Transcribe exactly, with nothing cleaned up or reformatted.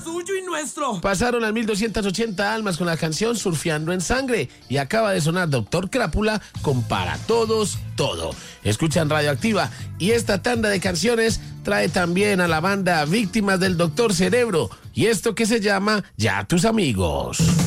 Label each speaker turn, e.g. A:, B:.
A: suyo y nuestro.
B: Pasaron las mil doscientas ochenta almas con la canción Surfeando en Sangre y acaba de sonar Doctor Crápula con Para Todos Todo. Escuchan Radioactiva y esta tanda de canciones trae también a la banda Víctimas del Doctor Cerebro y esto que se llama Ya tus amigos.